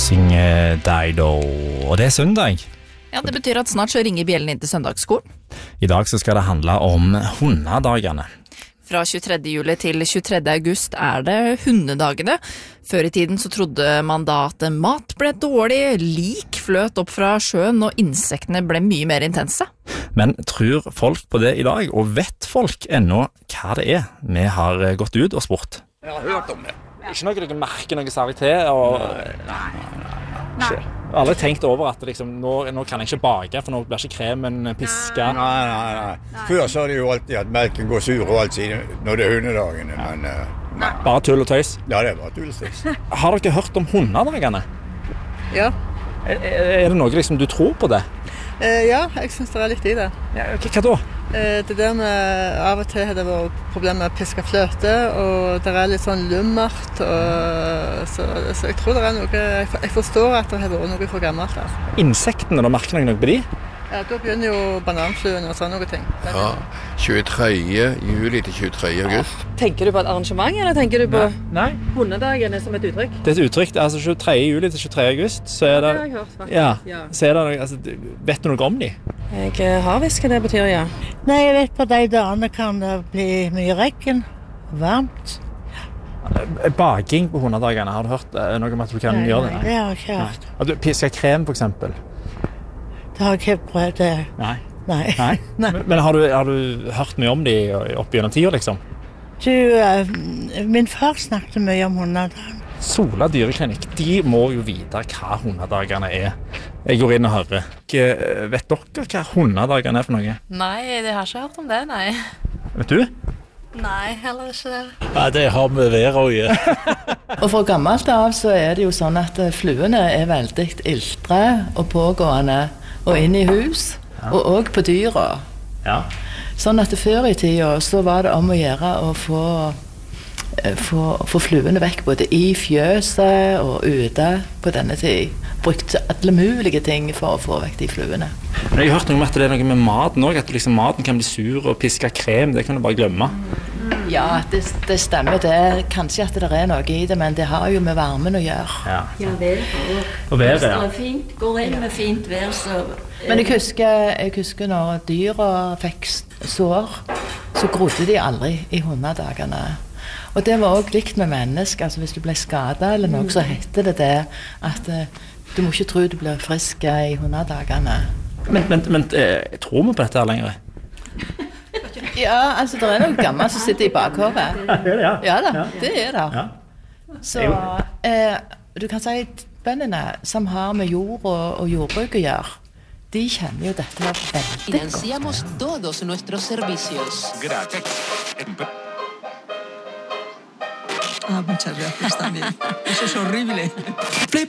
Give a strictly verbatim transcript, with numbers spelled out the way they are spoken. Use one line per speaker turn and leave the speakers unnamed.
synger Dido, og det er søndag.
Ja, det betyr at snart så ringer bjellen inn til søndagsskolen.
I dag så skal det handle om hundedagene.
Fra tjuetredje juli til tjuetredje august er det hundedagene. Før i tiden så trodde man da at mat ble dårlig, lik fløt opp fra sjøen og insektene ble mye mer intense.
Men tror folk på det i dag, og vet folk ennå hva det er vi har gått ut og spurt?
Jeg har hørt om det.
Ikke noe dere merker noe særlig til, og
Nei.
jeg har aldri tenkt over at liksom, nå, nå kan jeg ikke bake, for nå blir ikke kremen pisket.
Nei, nei, nei. Før så er det jo alltid at melken går sur og alt siden når det er hundedagene, men uh, nei.
Bare tull og tøys.
Ja, det er bare tull og tøys.
Har dere hørt om hundedagene?
Ja.
Er, er det noe liksom, du tror på det?
Eh, ja, jeg synes det er litt i det.
Ja, hva, hva da?
Eh, det der med av og til har det vært problemer med å piske fløte, og det er litt sånn lummert, og, så, så jeg tror det er noe, jeg, jeg forstår at det har vært noe for gammelt der.
Insektene, da merker noe på de?
Ja, da begynner jo bananfluen og sånne ting.
Ja, tjuetredje juli til tjuetredje august.
Tenker du på et arrangement, eller tenker du på
Nei.
hundedagene som et uttrykk?
Det er et uttrykk, altså tjuetredje juli til tjuetredje august, så er det...
Ja, det har jeg hørt faktisk.
Ja,
Ja.
så er det noe, altså, vet du noe om de?
Jeg har visst hva det betyr, ja.
Nei, jeg vet på de dagene kan det bli mye regn, varmt.
Baking på hundedagene, har du hørt eh, noe om at du kan
Nei,
gjøre det?
nei, det har jeg ikke hørt.
At du pisker krem, for eksempel?
Det har jeg ikke prøvd det.
Nei.
Nei.
Nei.
Nei.
Men, men har, du, har du hørt mye om de opp gjennom tida, liksom?
Du, eh, min far snakket mye om hundedagen.
Sola dyreklinikk, de må jo vite hva hundedagene er. Jeg går inn og hører. Ikke- Vet dere hva hundedagene er for noe?
Nei, jeg har ikke hørt om det, nei.
Vet du?
Nei, heller ikke det.
Ja, det har med været å gjøre.
Og fra gammelt av så er det jo sånn at fluene er veldig iltre og pågående og inn i hus, ja. Og også på dyra.
Ja.
Sånn at før i tida så var det om å gjøre å få, få, få fluene vekk både i fjøset og ute på denne tid. Brukte alle mulige ting for å få vekk de fluene.
Men jeg har hørt noe om at det er noe med maten også, at liksom maten kan bli sur og piske krem, det kan du bare glemme.
Ja, det, det stemmer det. Kanskje at det er noe i det, men det har jo med varmen å gjøre.
Ja,
Ja, været og
og været, ja.
det er fint, går inn med fint vær, så...
Men jeg husker, jeg husker når dyra fikk sår, så grodde de aldri i hundedagene. Og det var også likt med mennesker, altså hvis du ble skadet eller noe, så heter det det at uh, du må ikke tro du blir frisk i hundedagene.
Men, men, men eh, tror vi på dette her lenger?
Ja, altså det er noe gammelt som sitter i bakhovet.
Ja, det er det, ja.
Ja da,
Ja.
det er det.
Ja.
Så eh, du kan si bøndene som har med jord og, og jordbruk å gjøre, de kjenner jo dette her veldig godt.
Financiamos todos nuestros servicios.
Gratis.
Ah, muchas gracias también. Eso es horrible.